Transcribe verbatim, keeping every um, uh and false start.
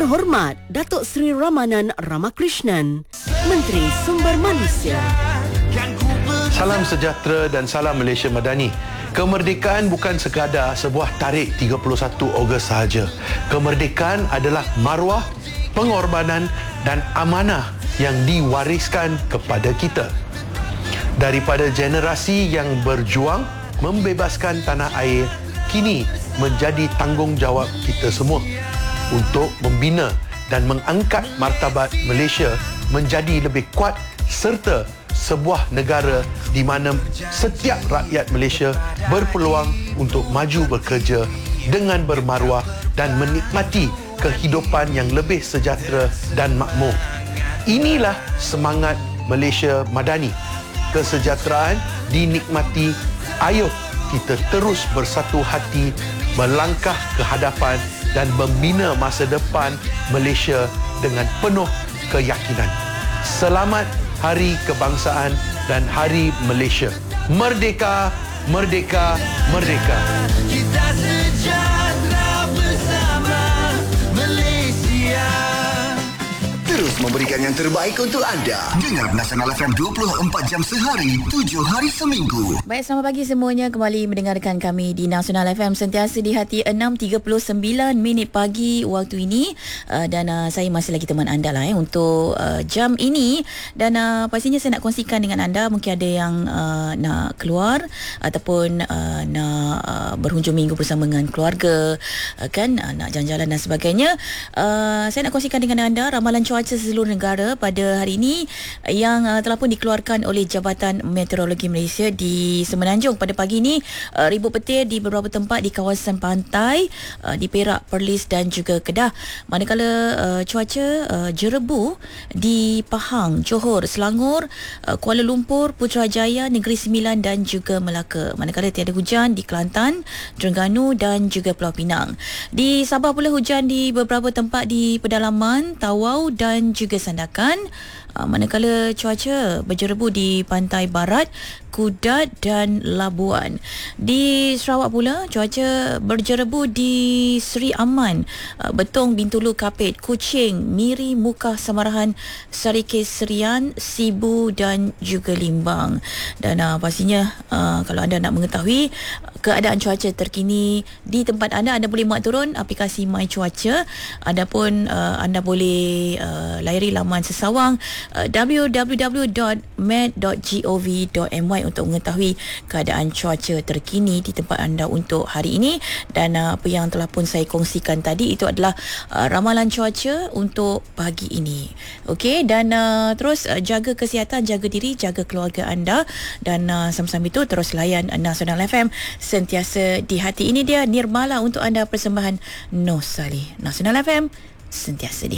Yang terhormat Datuk Seri Ramanan Ramakrishnan, Menteri Sumber Manusia. Salam sejahtera dan salam Malaysia Madani. Kemerdekaan bukan sekadar sebuah tarikh tiga puluh satu Ogos sahaja. Kemerdekaan adalah maruah, pengorbanan dan amanah yang diwariskan kepada kita. Daripada generasi yang berjuang membebaskan tanah air, kini menjadi tanggungjawab kita semua untuk membina dan mengangkat martabat Malaysia menjadi lebih kuat serta sebuah negara di mana setiap rakyat Malaysia berpeluang untuk maju bekerja dengan bermaruah dan menikmati kehidupan yang lebih sejahtera dan makmur. Inilah semangat Malaysia Madani. Kesejahteraan dinikmati. Ayuh kita terus bersatu hati melangkah ke hadapan dan membina masa depan Malaysia dengan penuh keyakinan. Selamat Hari Kebangsaan dan Hari Malaysia. Merdeka, merdeka, merdeka. Kita sejahtera bersama Malaysia. Terus memberikan yang terbaik untuk anda. Dengar Nasional F M dua puluh empat jam sehari, tujuh hari seminggu. Baik, selamat pagi semuanya. Kembali mendengarkan kami di Nasional F M sentiasa di hati enam tiga puluh sembilan minit pagi waktu ini. Uh, dan uh, saya masih lagi teman anda lah eh, untuk uh, jam ini. Dan uh, pastinya saya nak kongsikan dengan anda. Mungkin ada yang uh, nak keluar ataupun uh, nak uh, berhujung minggu bersama dengan keluarga, uh, kan, uh, nak jalan-jalan dan sebagainya. Uh, saya nak kongsikan dengan anda ramalan cuaca seluruh negara pada hari ini yang uh, telah pun dikeluarkan oleh Jabatan Meteorologi Malaysia di Semenanjung. Pada pagi ini uh, ribut petir di beberapa tempat di kawasan pantai uh, di Perak, Perlis dan juga Kedah. Manakala uh, cuaca uh, jerebu di Pahang, Johor, Selangor, uh, Kuala Lumpur, Putrajaya, Negeri Sembilan dan juga Melaka. Manakala tiada hujan di Kelantan, Terengganu dan juga Pulau Pinang. Di Sabah pula hujan di beberapa tempat di pedalaman, Tawau dan juga Sandakan. Uh, manakala cuaca berjerebu di pantai barat, Kudat dan Labuan. Di Sarawak pula cuaca berjerebu di Seri Aman, uh, Betong, Bintulu, Kapit, Kuching, Miri, Mukah, Samarahan, Sarikis, Serian, Sibu dan juga Limbang. Dan uh, pastinya uh, kalau anda nak mengetahui keadaan cuaca terkini di tempat anda, anda boleh muat turun aplikasi My Cuaca. Adapun uh, anda boleh uh, layari laman sesawang uh, w w w dot met dot gov dot my untuk mengetahui keadaan cuaca terkini di tempat anda untuk hari ini. Dan uh, apa yang telah pun saya kongsikan tadi itu adalah uh, ramalan cuaca untuk pagi ini. Okey, dan uh, terus uh, jaga kesihatan, jaga diri, jaga keluarga anda, dan uh, sama-sama itu terus layan uh, Nasional F M sentiasa di hati. Ini dia Nirmala untuk anda, persembahan Noh Saleh. Nasional F M sentiasa di